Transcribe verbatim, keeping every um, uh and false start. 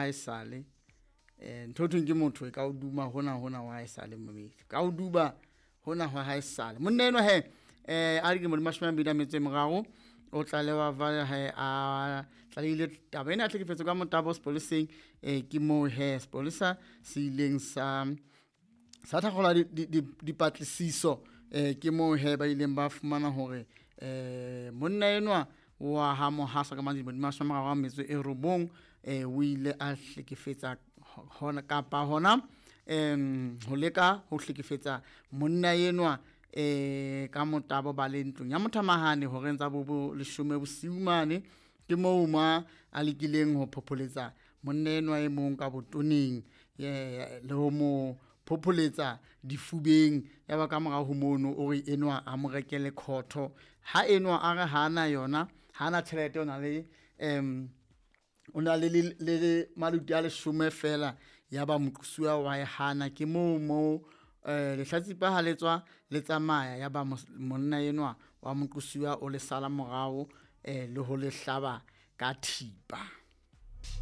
hae sale eh ntho thweng ke motho e ka o duma hona hona wa hae sale momedi ka o duba hona ho hae sale monna eno he eh a re ke mo mashome a mbedi a metso e meraro o tla le wa va he a tla ile taba ena a tlhekefetso ka motabo sepoleseng eh ke mo he sepolesa se ileng sa sa thagola dipatlisiso eh ke mo he ba ileng ba fumana hore eh monna enwa wa ha mo hasa ka madi bodima shoma ga metso e robong eh o ile a hlekefetsa hona kapa hona em ho leka ho hlekefetsa monna enwa eh ka motabo ba le ntlong ya mothamahane ho rentsa bo leshome bosiumane ke mo ma a lekileng ho phopholetsa monna enwa e mong ka botoneng le ho mo phopholetsa difubeng ya ba ka mora ho mono o re enwa a mo rekele khotho ha enwa a re hana yona hana tšhelete ona le em ona le le maluti a leshome fela ya ba moqsuwa wa hana ke mo mo eh le hlatsipa ha letswa le tsamaya ya ba monna enwa wa moqsuwa o le sala morao eh le ho le hlaba ka thipa.